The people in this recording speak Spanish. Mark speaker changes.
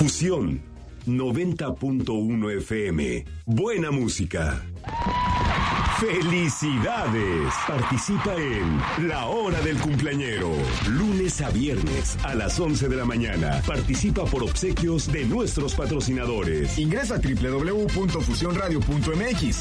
Speaker 1: Fusión 90.1 FM. Buena música. ¡Felicidades! Participa en La Hora del Cumpleañero. Lunes a viernes a las 11 de la mañana. Participa por obsequios de nuestros patrocinadores.
Speaker 2: Ingresa a www.fusionradio.mx.